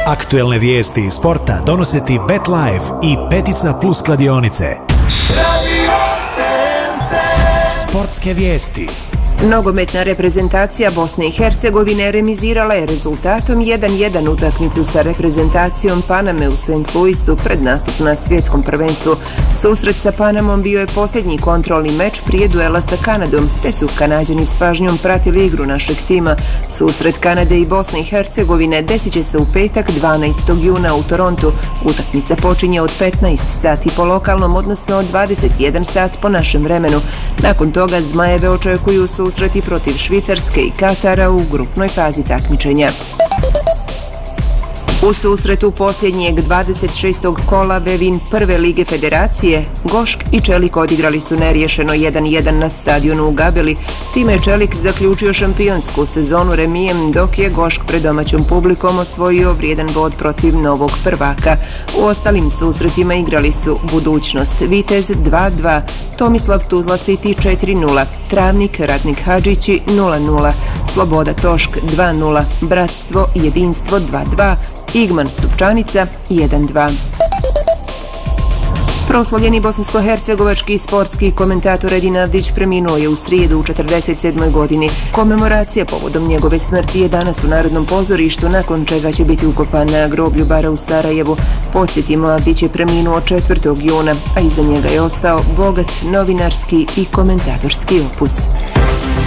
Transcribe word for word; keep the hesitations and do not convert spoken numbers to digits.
Aktuelne vijesti iz sporta donose ti BetLife i Petica Plus kladionice. Sportske vijesti. Nogometna reprezentacija Bosne i Hercegovine remizirala je rezultatom jedan jedan utakmicu sa reprezentacijom Paname u Saint Louisu pred nastup na svjetskom prvenstvu. Susret sa Panamom bio je posljednji kontrolni meč prije duela sa Kanadom, te su Kanađani s pažnjom pratili igru našeg tima. Susret Kanade i Bosne i Hercegovine desit će se u petak dvanaestog juna u Torontu. Utakmica počinje od petnaest sati po lokalnom, odnosno od dvadeset jedan sat po našem vremenu. Nakon toga Zmajeve očekuju su susreti protiv Švicarske i Katara u grupnoj fazi takmičenja. U susretu posljednjeg dvadeset šestog kola Vevin prve lige federacije, Gošk i Čelik odigrali su neriješeno jedan jedan na stadionu u Gabeli. Time je Čelik zaključio šampionsku sezonu remijem, dok je Gošk pred domaćom publikom osvojio vrijedan bod protiv novog prvaka. U ostalim susretima igrali su Budućnost Vitez dva dva, Tomislav Tuzla City četiri nula, Travnik Ratnik Hadžići nula nula, Sloboda Tošk dva nula, Bratstvo Jedinstvo dva dva, Igman Stupčanica jedan dva. Proslavljeni bosansko-hercegovački sportski komentator Edin Avdić preminuo je u srijedu u četrdeset sedmoj godini. Komemoracija povodom njegove smrti je danas u Narodnom pozorištu, nakon čega će biti ukopan na groblju Bara u Sarajevu. Podsjetimo, Avdić je preminuo četvrtog juna, a iza njega je ostao bogat novinarski i komentatorski opus.